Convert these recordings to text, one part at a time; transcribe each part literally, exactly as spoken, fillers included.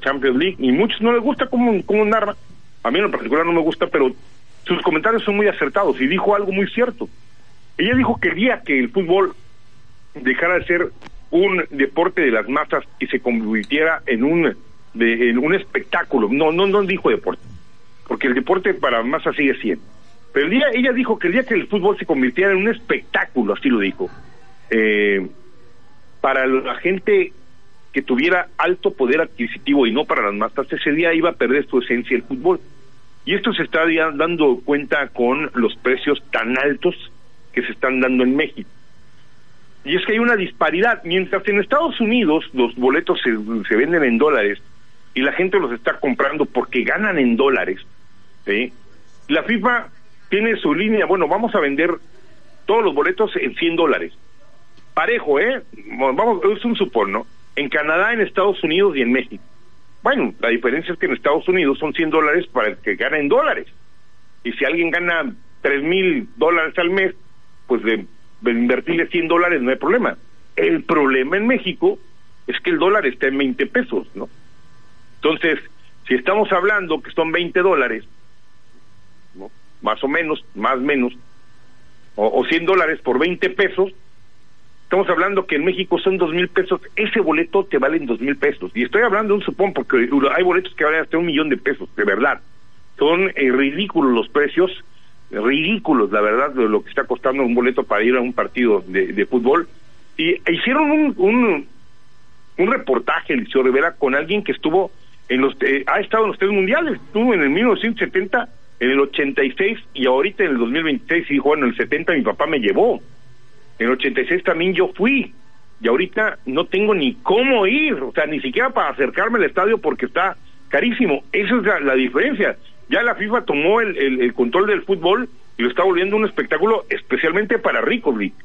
Champions League, y muchos no les gusta cómo, cómo narra. A mí en lo particular no me gusta, pero sus comentarios son muy acertados, y dijo algo muy cierto. Ella dijo que quería que el fútbol dejara de ser un deporte de las masas y se convirtiera en un de, en un espectáculo. No, no, no dijo deporte, porque el deporte para masas sigue siendo. Pero el día, ella dijo que el día que el fútbol se convirtiera en un espectáculo, así lo dijo, eh, para la gente que tuviera alto poder adquisitivo y no para las masas, ese día iba a perder su esencia el fútbol. Y esto se está ya dando cuenta con los precios tan altos que se están dando en México. Y es que hay una disparidad. Mientras en Estados Unidos los boletos se, se venden en dólares y la gente los está comprando porque ganan en dólares, ¿sí? La FIFA tiene su línea, bueno, vamos a vender todos los boletos en cien dólares. Parejo, ¿eh? Vamos, es un supón, ¿no? En Canadá, en Estados Unidos y en México. Bueno, la diferencia es que en Estados Unidos son cien dólares para el que gana en dólares. Y si alguien gana tres mil dólares al mes, pues de, de invertirle cien dólares no hay problema. El problema en México es que el dólar está en veinte pesos, ¿no? Entonces, si estamos hablando que son veinte dólares, ¿no? Más o menos, más menos, o, o cien dólares por veinte pesos, estamos hablando que en México son dos mil pesos, ese boleto te vale en dos mil pesos, y estoy hablando de un supón porque hay boletos que valen hasta un millón de pesos, de verdad. Son eh, ridículos los precios, ridículos, la verdad, de lo que está costando un boleto para ir a un partido de, de fútbol. Y e hicieron un, un, un reportaje, Eliseo Rivera, con alguien que estuvo en los, eh, ha estado en los tres mundiales, estuvo en el mil novecientos setenta, en el ochenta y seis, y ahorita en el dos mil veintiséis, y dijo, bueno, en el setenta mi papá me llevó. En el ochenta y seis también yo fui, y ahorita no tengo ni cómo ir, o sea, ni siquiera para acercarme al estadio porque está carísimo. Esa es la, la diferencia. Ya la FIFA tomó el, el, el control del fútbol y lo está volviendo un espectáculo especialmente para ricos, Vic.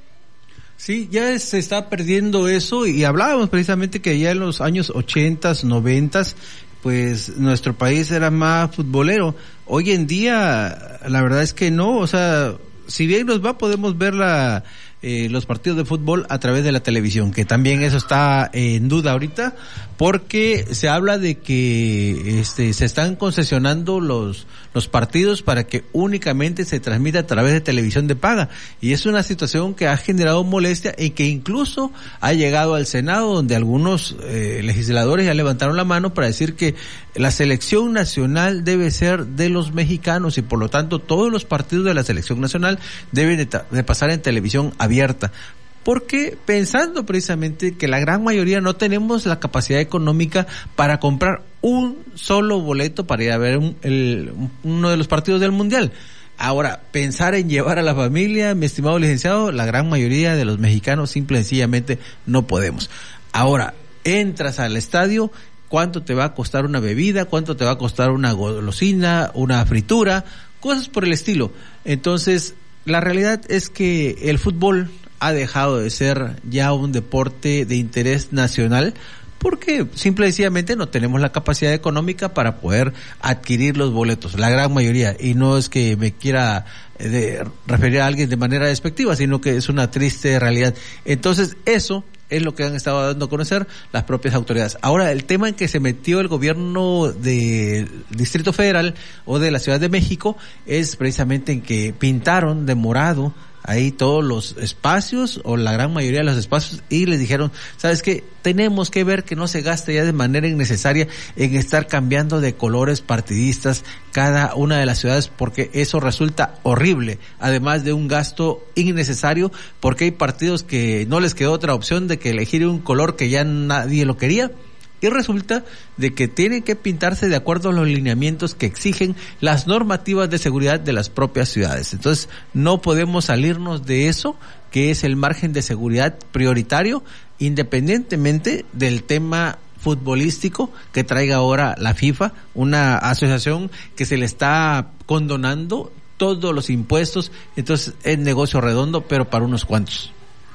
Sí, ya se está perdiendo eso, y hablábamos precisamente que ya en los años ochentas, noventas, pues nuestro país era más futbolero. Hoy en día, la verdad es que no, o sea, si bien nos va, podemos ver la, eh, los partidos de fútbol a través de la televisión, que también eso está eh, en duda ahorita, porque se habla de que este se están concesionando los los partidos para que únicamente se transmita a través de televisión de paga, y es una situación que ha generado molestia y que incluso ha llegado al Senado, donde algunos eh, legisladores ya levantaron la mano para decir que la selección nacional debe ser de los mexicanos y por lo tanto todos los partidos de la selección nacional deben de, ta- de pasar en televisión abierta. Porque pensando precisamente que la gran mayoría no tenemos la capacidad económica para comprar un solo boleto para ir a ver un, el, uno de los partidos del Mundial. Ahora, pensar en llevar a la familia, mi estimado licenciado, la gran mayoría de los mexicanos simple y sencillamente no podemos. Ahora, entras al estadio, ¿cuánto te va a costar una bebida? ¿Cuánto te va a costar una golosina, una fritura? Cosas por el estilo. Entonces, la realidad es que el fútbol ha dejado de ser ya un deporte de interés nacional porque simple y sencillamente no tenemos la capacidad económica para poder adquirir los boletos, la gran mayoría, y no es que me quiera eh, de, referir a alguien de manera despectiva, sino que es una triste realidad. Entonces eso es lo que han estado dando a conocer las propias autoridades. Ahora, el tema en que se metió el gobierno del Distrito Federal o de la Ciudad de México es precisamente en que pintaron de morado ahí todos los espacios o la gran mayoría de los espacios y les dijeron, ¿sabes qué? Tenemos que ver que no se gaste ya de manera innecesaria en estar cambiando de colores partidistas cada una de las ciudades porque eso resulta horrible, además de un gasto innecesario porque hay partidos que no les quedó otra opción de que elegir un color que ya nadie lo quería. Y resulta de que tienen que pintarse de acuerdo a los lineamientos que exigen las normativas de seguridad de las propias ciudades. Entonces, no podemos salirnos de eso, que es el margen de seguridad prioritario, independientemente del tema futbolístico que traiga ahora la FIFA, una asociación que se le está condonando todos los impuestos. Entonces, es negocio redondo, pero para unos cuantos.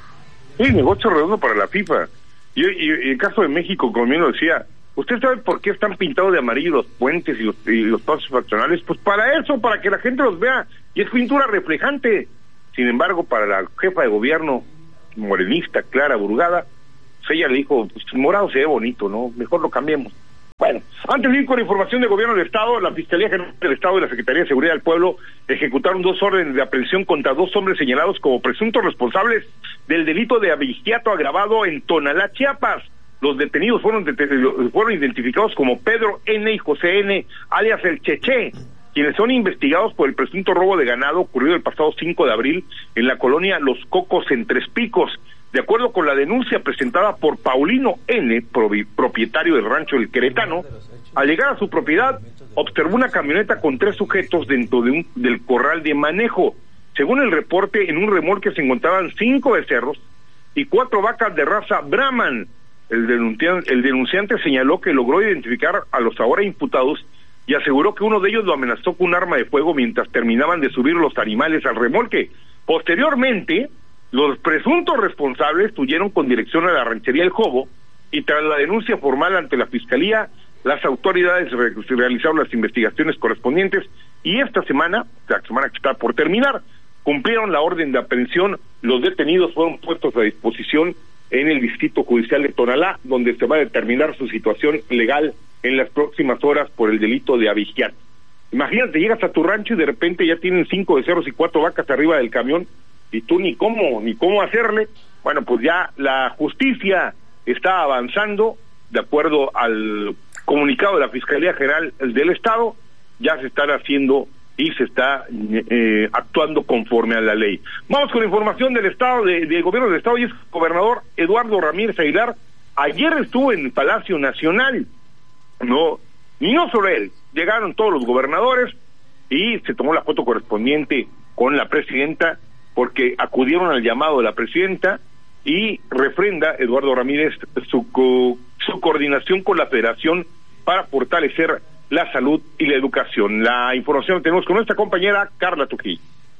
Sí, negocio redondo para la FIFA. Y, y, y el caso de México, como bien lo decía, ¿usted sabe por qué están pintados de amarillo los puentes y los, y los pasos peatonales? Pues para eso, para que la gente los vea, y es pintura reflejante. Sin embargo, para la jefa de gobierno morenista, Clara Burgada, pues ella le dijo, pues morado se ve bonito, ¿no? Mejor lo cambiemos. Bueno, antes de ir con información del Gobierno del Estado, la Fiscalía General del Estado y la Secretaría de Seguridad del Pueblo ejecutaron dos órdenes de aprehensión contra dos hombres señalados como presuntos responsables del delito de abigeato agravado en Tonalá, Chiapas. Los detenidos fueron, det- fueron identificados como Pedro N. y José N., alias el Cheche, quienes son investigados por el presunto robo de ganado ocurrido el pasado cinco de abril en la colonia Los Cocos en Tres Picos. De acuerdo con la denuncia presentada por Paulino N., propietario del rancho El Queretano, al llegar a su propiedad, observó una camioneta con tres sujetos dentro de un, del corral de manejo. Según el reporte, en un remolque se encontraban cinco becerros y cuatro vacas de raza Brahman. El denunciante, el denunciante señaló que logró identificar a los ahora imputados y aseguró que uno de ellos lo amenazó con un arma de fuego mientras terminaban de subir los animales al remolque. Posteriormente, los presuntos responsables huyeron con dirección a la ranchería El Jobo y tras la denuncia formal ante la Fiscalía, las autoridades re- realizaron las investigaciones correspondientes y esta semana, la semana que está por terminar, cumplieron la orden de aprehensión. Los detenidos fueron puestos a disposición en el Distrito Judicial de Tonalá, donde se va a determinar su situación legal en las próximas horas por el delito de abigeato. Imagínate, llegas a tu rancho y de repente ya tienen cinco becerros y cuatro vacas arriba del camión y tú ni cómo, ni cómo hacerle. Bueno, pues ya la justicia está avanzando, de acuerdo al comunicado de la Fiscalía General del Estado, ya se están haciendo y se está eh, actuando conforme a la ley. Vamos con información del Estado, de, del Gobierno del Estado, y es el gobernador Eduardo Ramírez Aguilar. Ayer estuvo en el Palacio Nacional, no, y no solo él, llegaron todos los gobernadores y se tomó la foto correspondiente con la presidenta, porque acudieron al llamado de la presidenta y refrenda Eduardo Ramírez su, co, su coordinación con la Federación para fortalecer la salud y la educación. La información la tenemos con nuestra compañera Carla Trujillo.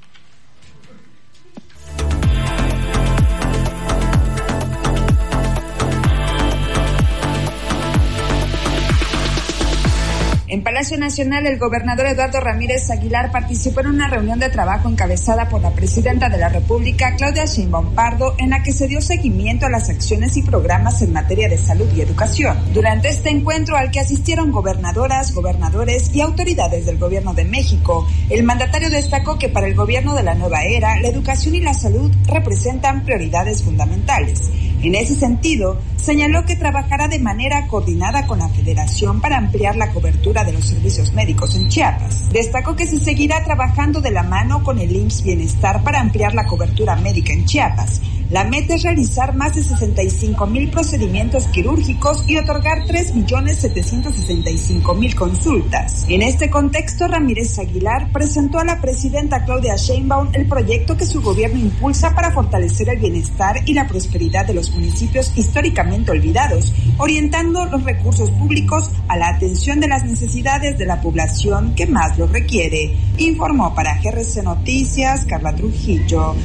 En Palacio Nacional, el gobernador Eduardo Ramírez Aguilar participó en una reunión de trabajo encabezada por la presidenta de la República, Claudia Sheinbaum Pardo, en la que se dio seguimiento a las acciones y programas en materia de salud y educación. Durante este encuentro, al que asistieron gobernadoras, gobernadores y autoridades del Gobierno de México, el mandatario destacó que para el gobierno de la nueva era, la educación y la salud representan prioridades fundamentales. En ese sentido, señaló que trabajará de manera coordinada con la Federación para ampliar la cobertura de los servicios médicos en Chiapas. Destacó que se seguirá trabajando de la mano con el I M S S Bienestar para ampliar la cobertura médica en Chiapas. La meta es realizar más de sesenta y cinco mil procedimientos quirúrgicos y otorgar tres millones setecientos sesenta y cinco mil consultas. En este contexto, Ramírez Aguilar presentó a la presidenta Claudia Sheinbaum el proyecto que su gobierno impulsa para fortalecer el bienestar y la prosperidad de los municipios históricamente olvidados, orientando los recursos públicos a la atención de las necesidades de la población que más lo requiere. Informó para G R C Noticias, Carla Trujillo.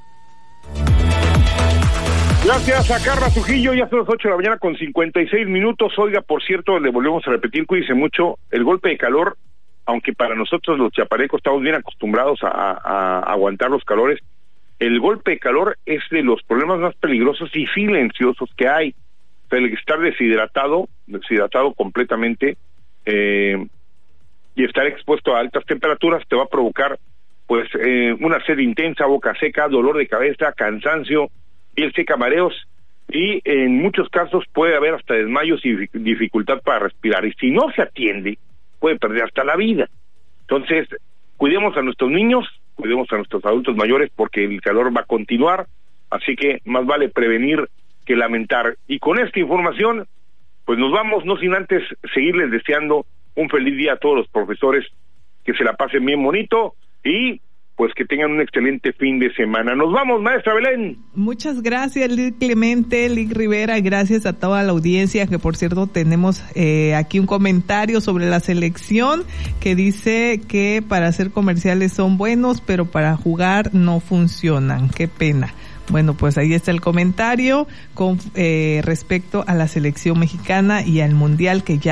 Gracias a Carla Trujillo, ya son las ocho de la mañana con cincuenta y seis minutos. Oiga, por cierto, le volvemos a repetir, cuídense mucho, el golpe de calor, aunque para nosotros los chiapanecos estamos bien acostumbrados a, a, a aguantar los calores, el golpe de calor es de los problemas más peligrosos y silenciosos que hay. O sea, el estar deshidratado, deshidratado completamente, eh, y estar expuesto a altas temperaturas te va a provocar, pues, eh, una sed intensa, boca seca, dolor de cabeza, cansancio, piel seca, mareos, y en muchos casos puede haber hasta desmayos y dificultad para respirar, y si no se atiende, puede perder hasta la vida. Entonces, cuidemos a nuestros niños, cuidemos a nuestros adultos mayores, porque el calor va a continuar, así que más vale prevenir que lamentar. Y con esta información, pues nos vamos, no sin antes seguirles deseando un feliz día a todos los profesores, que se la pasen bien bonito, y pues que tengan un excelente fin de semana. Nos vamos, maestra Belén. Muchas gracias, Lic Clemente, Lic Rivera, gracias a toda la audiencia, que por cierto tenemos eh, aquí un comentario sobre la selección que dice que para hacer comerciales son buenos, pero para jugar no funcionan. Qué pena. Bueno, pues ahí está el comentario con eh, respecto a la selección mexicana y al mundial que ya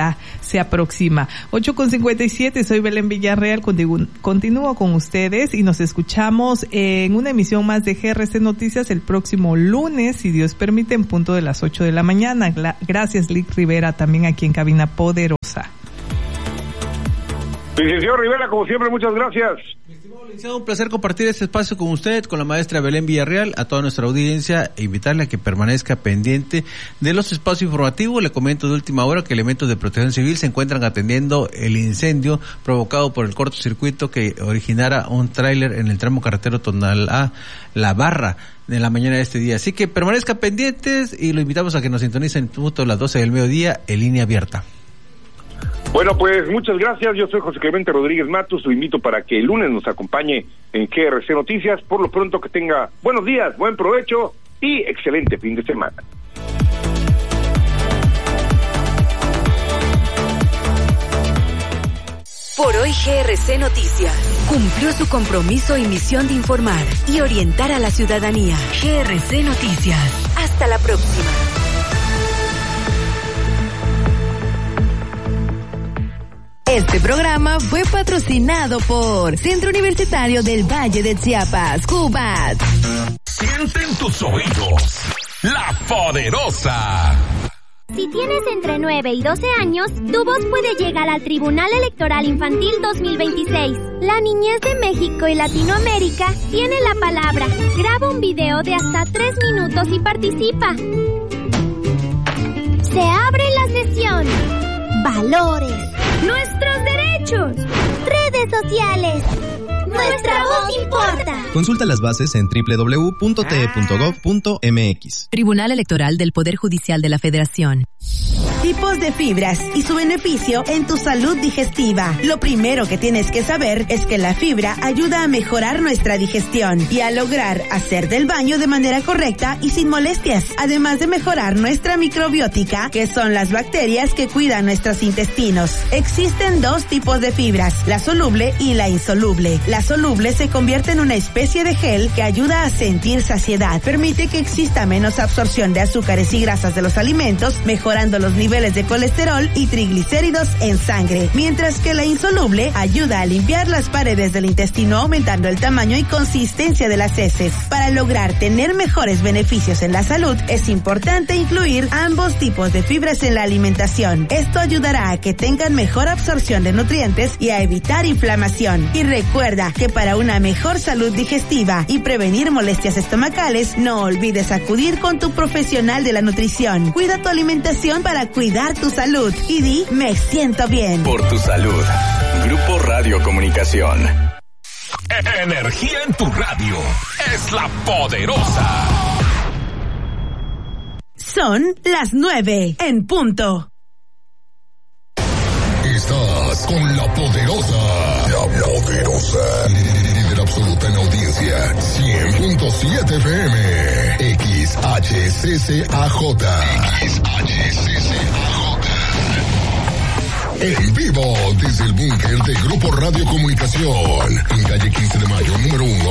se aproxima. ocho con cincuenta y siete, soy Belén Villarreal, continu- continúo con ustedes y nos escuchamos en una emisión más de G R C Noticias el próximo lunes, si Dios permite, en punto de las ocho de la mañana. Gla- gracias, Lick Rivera, también aquí en Cabina Poderosa. Licenciado Rivera, como siempre, muchas gracias. Un placer compartir este espacio con usted, con la maestra Belén Villarreal, a toda nuestra audiencia, e invitarle a que permanezca pendiente de los espacios informativos. Le comento de última hora que elementos de protección civil se encuentran atendiendo el incendio provocado por el cortocircuito que originara un tráiler en el tramo carretero Tonalá La Barra de la mañana de este día. Así que permanezca pendientes y lo invitamos a que nos sintonicen justo a las doce del mediodía en línea abierta. Bueno, pues muchas gracias. Yo soy José Clemente Rodríguez Matos. Lo invito para que el lunes nos acompañe en G R C Noticias. Por lo pronto, que tenga buenos días, buen provecho y excelente fin de semana. Por hoy G R C Noticias cumplió su compromiso y misión de informar y orientar a la ciudadanía. G R C Noticias. Hasta la próxima. Este programa fue patrocinado por Centro Universitario del Valle de Chiapas, Cubat. Siente en tus oídos La Poderosa. Si tienes entre nueve y doce años, tu voz puede llegar al Tribunal Electoral Infantil dos mil veintiséis. La niñez de México y Latinoamérica tiene la palabra. Graba un video de hasta tres minutos y participa. Se abre la sesión. Valores. Nuestros derechos. Redes sociales. Nuestra voz importa. Consulta las bases en doble u doble u doble u punto t e punto gov punto m x. Tribunal Electoral del Poder Judicial de la Federación. Tipos de fibras y su beneficio en tu salud digestiva. Lo primero que tienes que saber es que la fibra ayuda a mejorar nuestra digestión y a lograr hacer del baño de manera correcta y sin molestias, además de mejorar nuestra microbiótica, que son las bacterias que cuidan nuestros intestinos. Existen dos tipos de fibras, la soluble y la insoluble. La soluble se convierte en una especie de gel que ayuda a sentir saciedad, permite que exista menos absorción de azúcares y grasas de los alimentos, mejorando los niveles de colesterol y triglicéridos en sangre, mientras que la insoluble ayuda a limpiar las paredes del intestino, aumentando el tamaño y consistencia de las heces. Para lograr tener mejores beneficios en la salud, es importante incluir ambos tipos de fibras en la alimentación. Esto ayudará a que tengan mejor absorción de nutrientes y a evitar inflamación. Y recuerda que para una mejor salud digestiva y prevenir molestias estomacales, no olvides acudir con tu profesional de la nutrición. Cuida tu alimentación para cuidar tu salud y di, me siento bien. Por tu salud. Grupo Radio Comunicación. Energía en tu radio. Es La Poderosa. Son las nueve en punto. Estás con La Poderosa. La Poderosa. Líder absoluta en audiencia. cien punto siete F M. X H C C A J. X H C C A J. En vivo desde el búnker de Grupo Radio Comunicación. En calle quince de mayo, número uno.